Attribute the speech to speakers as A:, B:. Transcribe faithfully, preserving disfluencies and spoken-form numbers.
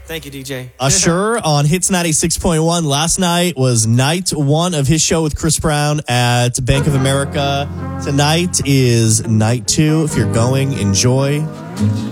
A: Thank you, D J.
B: Usher on Hits ninety-six point one. Last night was night one of his show with Chris Brown at Bank of America. Tonight is night two. If you're going, enjoy.